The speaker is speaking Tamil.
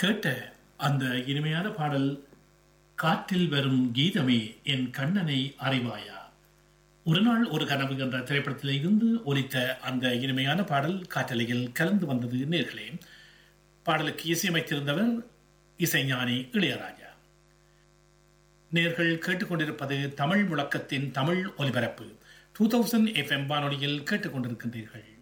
கேட்ட அந்த இனிமையான பாடல் காற்றில் வரும் கீதமே என் கண்ணனை அறிவாயா. ஒரு நாள் ஒரு கனவு என்ற திரைப்படத்தில் இருந்து ஒலித்த அந்த இனிமையான பாடல் காற்றலையில் கலந்து வந்தது நேர்களே. பாடலுக்கு இசையமைத்திருந்தவர் இசைஞானி இளையராஜா. நேர்கள் கேட்டுக்கொண்டிருப்பது தமிழ் முழக்கத்தின் தமிழ் ஒலிபரப்பு 2000 FM வானொலியில் கேட்டுக்கொண்டிருக்கின்றீர்கள்.